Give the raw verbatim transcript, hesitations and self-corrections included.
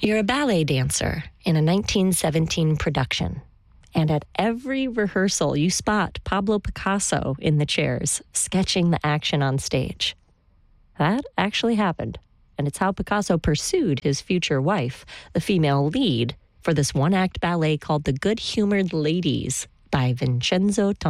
You're a ballet dancer in a nineteen seventeen production, and at every rehearsal you spot Pablo Picasso in the chairs, sketching the action on stage. That actually happened, and it's how Picasso pursued his future wife, the female lead, for this one-act ballet called The Good-Humored Ladies by Vincenzo